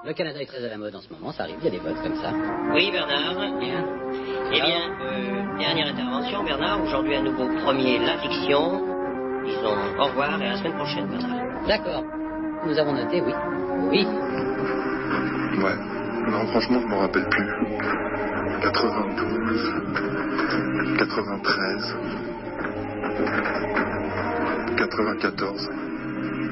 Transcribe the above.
Le Canada est très à la mode en ce moment, ça arrive, il y a des votes comme ça. Oui, Bernard. Bien. Eh bien, dernière intervention, Bernard. Aujourd'hui, à nouveau, premier La Fiction. Disons au revoir et à la semaine prochaine, Bernard. D'accord. Nous avons noté, oui. Oui. Ouais. Non, franchement, je m'en rappelle plus. 92, 93, 94.